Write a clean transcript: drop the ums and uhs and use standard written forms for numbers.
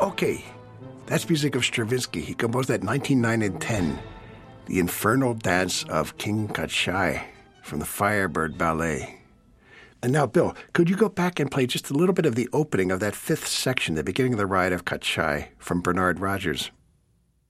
Okay, that's music of Stravinsky. He composed that 1909 and 10, the Infernal Dance of King Kachai from the Firebird Ballet. And now, Bill, could you go back and play just a little bit of the opening of that fifth section, the beginning of the ride of Kachai from Bernard Rogers?